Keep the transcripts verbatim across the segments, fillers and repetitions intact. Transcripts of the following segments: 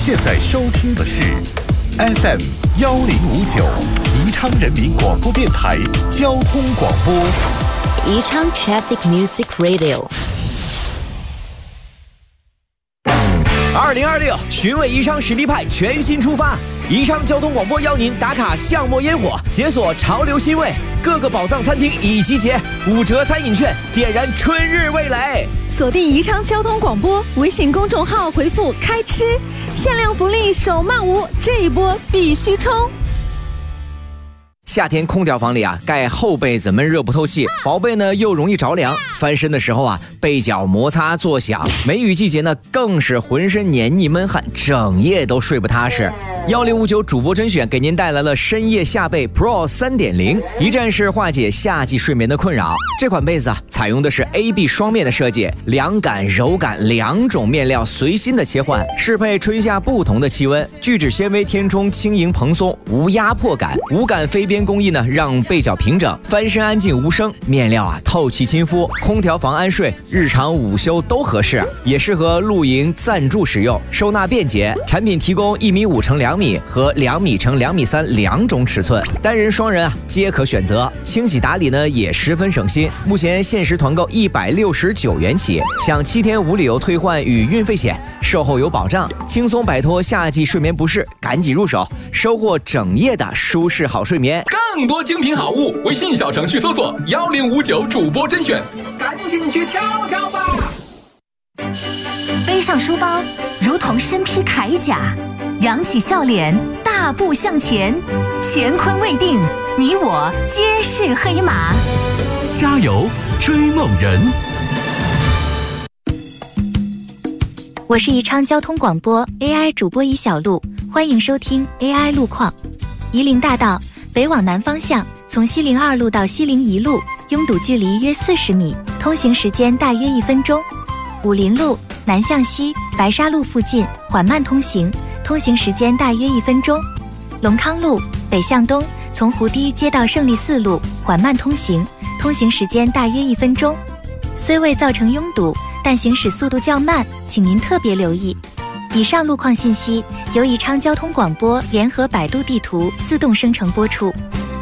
现在收听的是 F M 幺零五九宜昌人民广播电台交通广播。 宜昌 Traffic Music Radio。 二零二六寻味宜昌实力派全新出发，宜昌交通广播邀您打卡巷陌烟火，解锁潮流新味，各个宝藏餐厅已集结，五折餐饮券点燃春日味蕾。 锁定宜昌交通广播微信公众号，回复开吃，限量福利手慢无，这一波必须冲！ 夏天空调房里啊，盖厚被子闷热不透气，薄被呢又容易着凉，翻身的时候啊，被角摩擦作响。梅雨季节呢，更是浑身黏腻闷汗，整夜都睡不踏实。幺零五九主播甄选给您带来了深夜夏被 Pro 三点零， 一站式化解夏季睡眠的困扰。这款被子啊，采用的是 A B 双面的设计，凉感柔感两种面料随心的切换，适配春夏不同的气温。聚酯纤维填充轻盈蓬松，无压迫感，无感飞边工艺呢，让被角平整，翻身安静无声。面料啊透气亲肤，空调房安睡，日常午休都合适，也适合露营暂住使用，收纳便捷。产品提供一米五乘两米和两米乘两米三两种尺寸，单人双人啊皆可选择。清洗打理呢也十分省心，目前限时团购一百六十九元起，享七天无理由退换与运费险，售后有保障，轻松摆脱夏季睡眠不适，赶紧入手，收获整夜的舒适好睡眠。 更多精品好物，微信小程序搜索幺零五九主播甄选，赶紧去挑挑吧。 背上书包，如同身披铠甲，扬起笑脸，大步向前，乾坤未定，你我皆是黑马。 加油，追梦人！ 我是宜昌交通广播 A I 主播宜小璐，欢迎收听 A I 路况。夷陵大道北往南方向，从西陵二路到西陵一路，拥堵距离约四十米，通行时间大约一分钟。武林路南向西白沙路附近缓慢通行，通行时间大约一分钟。龙康路北向东，从湖堤接到胜利四路缓慢通行，通行时间大约一分钟。虽未造成拥堵，但行驶速度较慢，请您特别留意。以上路况信息由宜昌交通广播联合百度地图自动生成播出。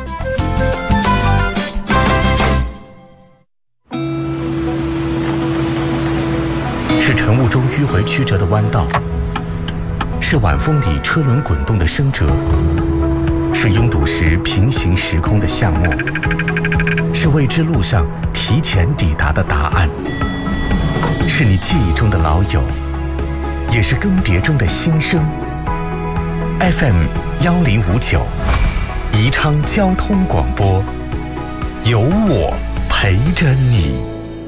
是晨雾中迂回曲折的弯道，是晚风里车轮滚动的声折，是拥堵时平行时空的巷陌，是未知路上提前抵达的答案，是你记忆中的老友，也是更迭中的新生。 F M 幺零五九宜昌交通广播，有我陪着你。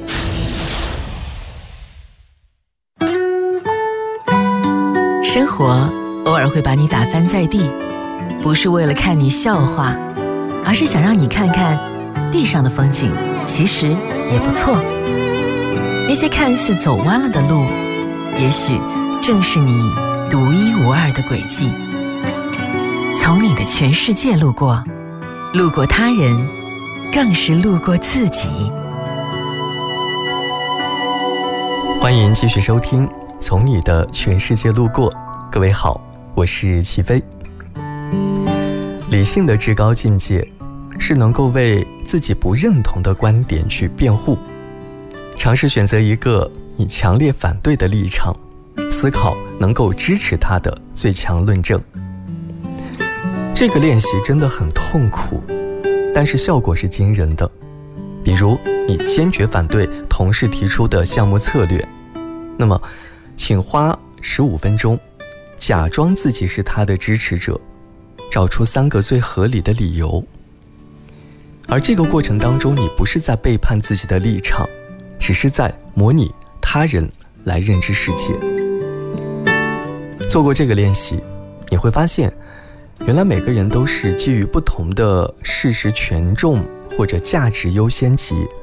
生活偶尔会把你打翻在地，不是为了看你笑话，而是想让你看看地上的风景其实也不错。那些看似走弯了的路，也许正是你独一无二的轨迹。从你的全世界路过，路过他人，更是路过自己。 欢迎继续收听从你的全世界路过。各位好，我是齐飞。理性的至高境界是能够为自己不认同的观点去辩护，尝试选择一个你强烈反对的立场，思考能够支持他的最强论证。这个练习真的很痛苦，但是效果是惊人的。比如你坚决反对同事提出的项目策略，那么请花十五分钟假装自己是他的支持者，找出三个最合理的理由。而这个过程当中，你不是在背叛自己的立场，只是在模拟他人来认知世界。做过这个练习，你会发现原来每个人都是基于不同的事实权重或者价值优先级